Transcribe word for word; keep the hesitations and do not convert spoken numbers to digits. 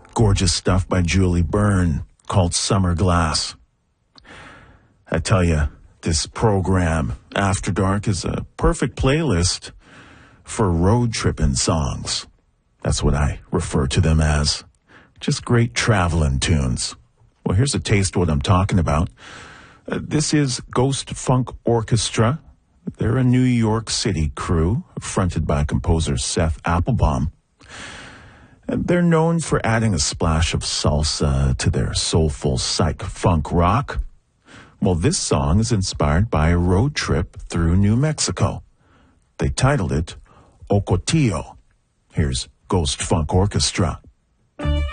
gorgeous stuff by Julie Byrne called Summer Glass. I tell you, this program, After Dark, is a perfect playlist for road tripping songs. That's what I refer to them as. Just great traveling tunes. Well, here's a taste of what I'm talking about. Uh, this is Ghost Funk Orchestra. They're a New York City crew, fronted by composer Seth Applebaum. And they're known for adding a splash of salsa to their soulful psych funk rock. Well, this song is inspired by a road trip through New Mexico. They titled it Ocotillo. Here's Ghost Funk Orchestra.